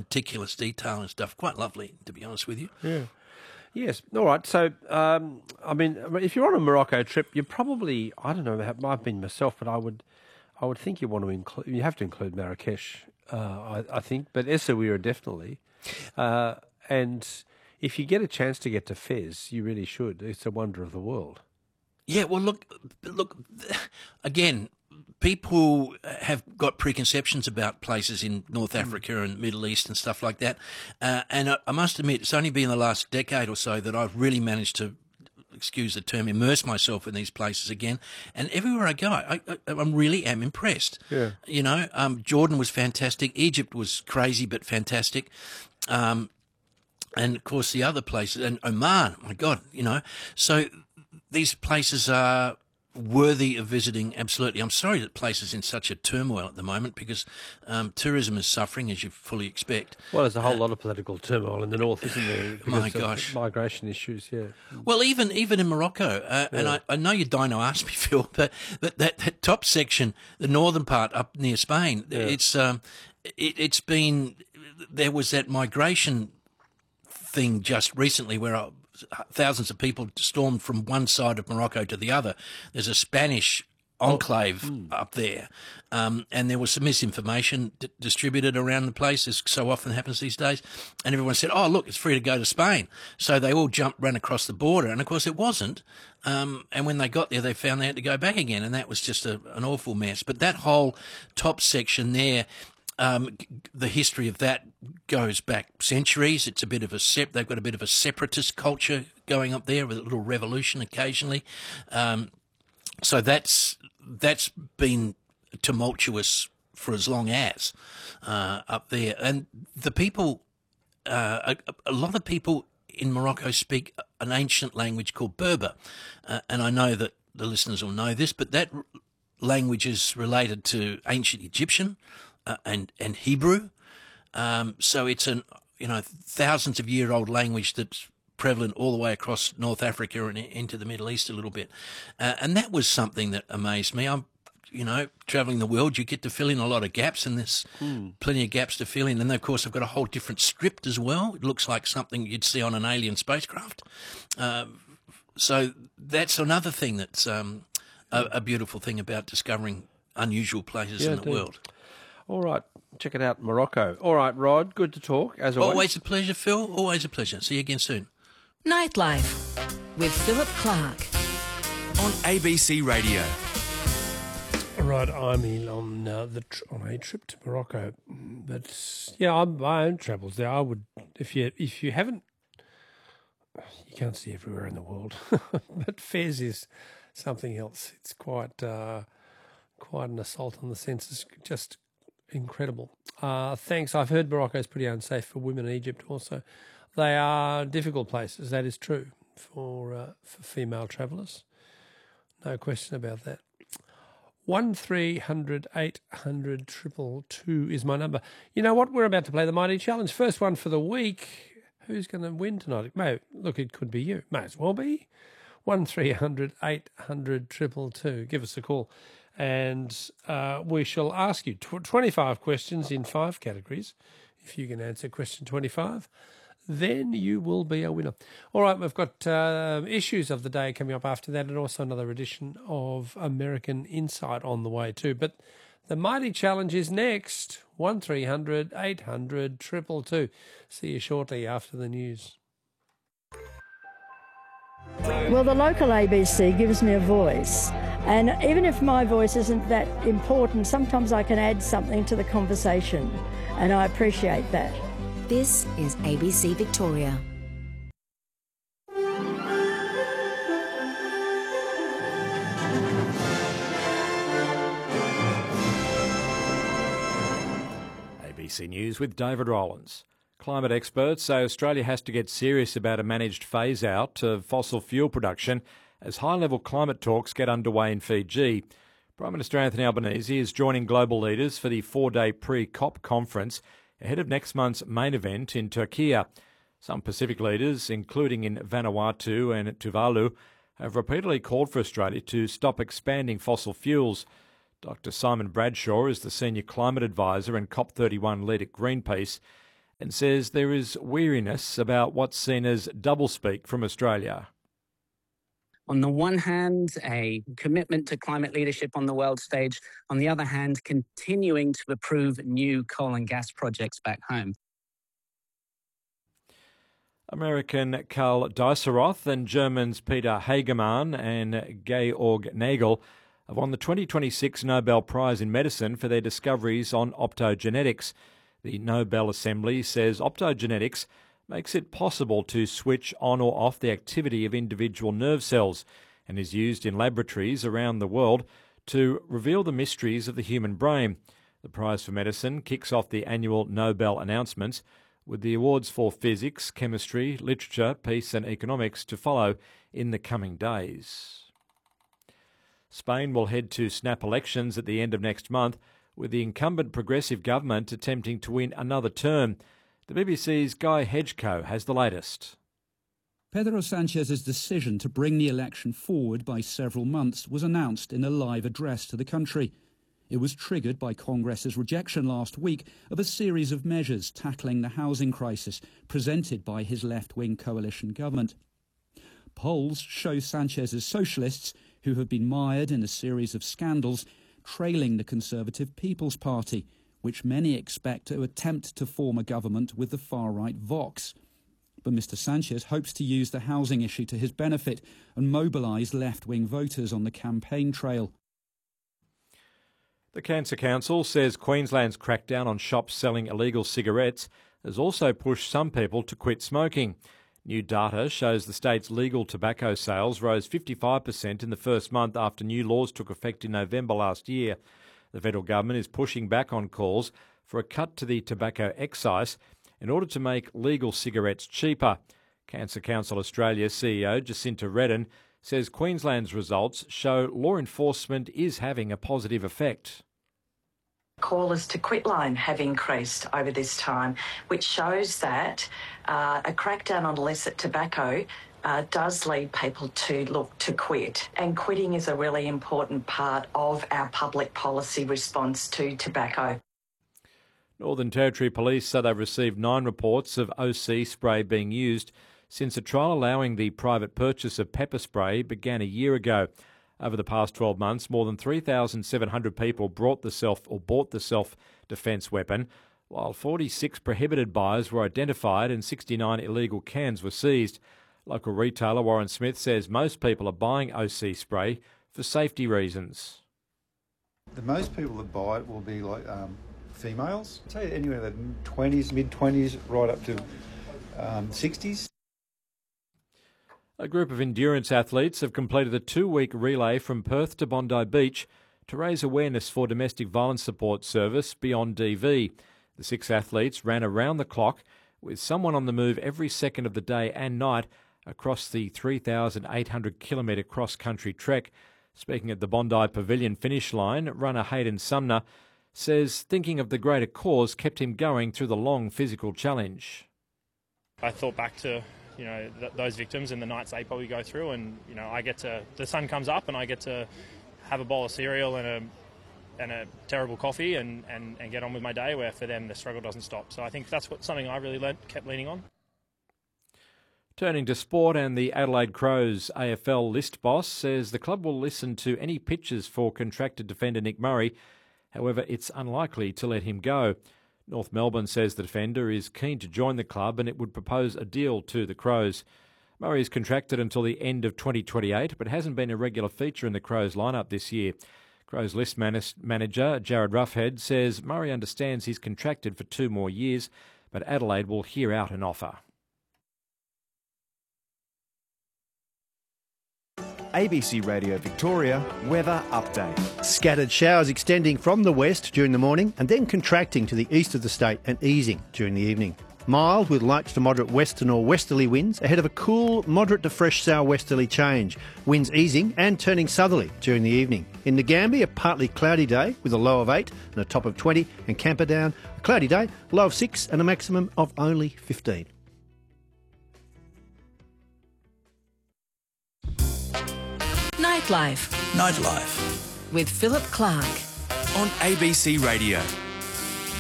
meticulous detail and stuff. Quite lovely, to be honest with you. Yeah. Yes. All right. So, I mean, if you're on a Morocco trip, you probably, I don't know, I've been myself, but I would think you want to include, you have to include Marrakesh, I think, but Essaouira definitely. And if you get a chance to get to Fez, you really should. It's a wonder of the world. Yeah, well, look, again, people have got preconceptions about places in North Africa and Middle East and stuff like that. And I must admit, it's only been the last decade or so that I've really managed to, excuse the term, immerse myself in these places again. And everywhere I go, I really am impressed. Yeah. You know, Jordan was fantastic. Egypt was crazy but fantastic. And, of course, the other places, and Oman, my God, you know. So these places are worthy of visiting, absolutely. I'm sorry that places in such a turmoil at the moment because tourism is suffering, as you fully expect. Well, there's a whole lot of political turmoil in the north, isn't there? My gosh. Migration issues, yeah. Well, even in Morocco, and I know you don't ask me, Phil, but that top section, the northern part up near Spain, it's been, there was that migration thing just recently where thousands of people stormed from one side of Morocco to the other. There's a Spanish enclave up there, and there was some misinformation distributed around the place, as so often happens these days, and everyone said, oh, look, it's free to go to Spain. So they all ran across the border, and of course it wasn't, and when they got there, they found they had to go back again, and that was just an awful mess. But that whole top section there, the history of that goes back centuries. It's a bit of they've got a bit of a separatist culture going up there with a little revolution occasionally. So that's been tumultuous for as long as up there. And the people, a lot of people in Morocco speak an ancient language called Berber. And I know that the listeners will know this, but that language is related to ancient Egyptian and Hebrew. So it's thousands of year old language that's prevalent all the way across North Africa and into the Middle East a little bit. And that was something that amazed me. I'm, traveling the world, you get to fill in a lot of gaps, and there's plenty of gaps to fill in. And of course, I've got a whole different script as well. It looks like something you'd see on an alien spacecraft. So that's another thing that's a beautiful thing about discovering unusual places in the world. All right, check it out, Morocco. All right, Rod, good to talk, as always. Always a pleasure, Phil. Always a pleasure. See you again soon. Nightlife with Philip Clark on ABC Radio. All right, I'm on a trip to Morocco, but yeah, my own travels there. I would, if you haven't, you can't see everywhere in the world, but Fez is something else. It's quite an assault on the senses, just incredible. Thanks. I've heard Morocco is pretty unsafe for women in Egypt also. They are difficult places, that is true, for female travellers. No question about that. 1300 800 222 is my number. You know what? We're about to play the Mighty Challenge. First one for the week. Who's going to win tonight? Look, it could be you. May as well be. 1300 800 222. Give us a call. And we shall ask you 25 questions in 5 categories. If you can answer question 25, then you will be a winner. All right, we've got issues of the day coming up after that, and also another edition of American Insight on the way too. But the Mighty Challenge is next. 1300 800 222. See you shortly after the news. Well, the local ABC gives me a voice, and even if my voice isn't that important, sometimes I can add something to the conversation, and I appreciate that. This is ABC Victoria. ABC News with David Rollins. Climate experts say Australia has to get serious about a managed phase-out of fossil fuel production as high-level climate talks get underway in Fiji. Prime Minister Anthony Albanese is joining global leaders for the 4-day pre-COP conference ahead of next month's main event in Turkey. Some Pacific leaders, including in Vanuatu and Tuvalu, have repeatedly called for Australia to stop expanding fossil fuels. Dr Simon Bradshaw is the Senior Climate Advisor and COP31 lead at Greenpeace, and says there is weariness about what's seen as doublespeak from Australia. On the one hand, a commitment to climate leadership on the world stage. On the other hand, continuing to approve new coal and gas projects back home. American Karl Dieseroth and Germans Peter Hagemann and Georg Nagel have won the 2026 Nobel Prize in Medicine for their discoveries on optogenetics. The Nobel Assembly says optogenetics makes it possible to switch on or off the activity of individual nerve cells and is used in laboratories around the world to reveal the mysteries of the human brain. The Prize for Medicine kicks off the annual Nobel announcements, with the awards for physics, chemistry, literature, peace and economics to follow in the coming days. Spain will head to snap elections at the end of next month, with the incumbent Progressive government attempting to win another term. The BBC's Guy Hedgecoe has the latest. Pedro Sanchez's decision to bring the election forward by several months was announced in a live address to the country. It was triggered by Congress's rejection last week of a series of measures tackling the housing crisis presented by his left-wing coalition government. Polls show Sanchez's socialists, who have been mired in a series of scandals, trailing the Conservative People's Party, which many expect to attempt to form a government with the far-right Vox. But Mr Sanchez hopes to use the housing issue to his benefit and mobilise left-wing voters on the campaign trail. The Cancer Council says Queensland's crackdown on shops selling illegal cigarettes has also pushed some people to quit smoking. New data shows the state's legal tobacco sales rose 55% in the first month after new laws took effect in November last year. The federal government is pushing back on calls for a cut to the tobacco excise in order to make legal cigarettes cheaper. Cancer Council Australia CEO Jacinta Redden says Queensland's results show law enforcement is having a positive effect. Callers to quitline have increased over this time, which shows that a crackdown on illicit tobacco does lead people to look to quit. And quitting is a really important part of our public policy response to tobacco. Northern Territory Police say they've received 9 reports of OC spray being used since a trial allowing the private purchase of pepper spray began a year ago. Over the past 12 months, more than 3,700 people bought the self-defence weapon, while 46 prohibited buyers were identified and 69 illegal cans were seized. Local retailer Warren Smith says most people are buying OC spray for safety reasons. The most people that buy it will be like females, I'd say anywhere in the 20s, mid-20s, right up to 60s. A group of endurance athletes have completed a 2-week relay from Perth to Bondi Beach to raise awareness for domestic violence support service Beyond DV. The 6 athletes ran around the clock with someone on the move every second of the day and night across the 3,800-kilometre cross-country trek. Speaking at the Bondi Pavilion finish line, runner Hayden Sumner says thinking of the greater cause kept him going through the long physical challenge. I thought back to those victims and the nights they probably go through, and the sun comes up and I get to have a bowl of cereal and a terrible coffee and get on with my day, where for them the struggle doesn't stop. So I think that's something I really kept leaning on. Turning to sport, and the Adelaide Crows AFL list boss says the club will listen to any pitches for contracted defender Nick Murray. However, it's unlikely to let him go. North Melbourne says the defender is keen to join the club and it would propose a deal to the Crows. Murray is contracted until the end of 2028 but hasn't been a regular feature in the Crows lineup this year. Crows list manager Jared Roughead says Murray understands he's contracted for 2 more years, but Adelaide will hear out an offer. ABC Radio Victoria weather update. Scattered showers extending from the west during the morning and then contracting to the east of the state and easing during the evening. Mild with light to moderate west to northwesterly winds ahead of a cool, moderate to fresh southwesterly change. Winds easing and turning southerly during the evening. In Ngambia, a partly cloudy day with a low of 8 and a top of 20, and Camperdown, a cloudy day, low of 6 and a maximum of only 15. Nightlife Nightlife with Philip Clark on ABC Radio.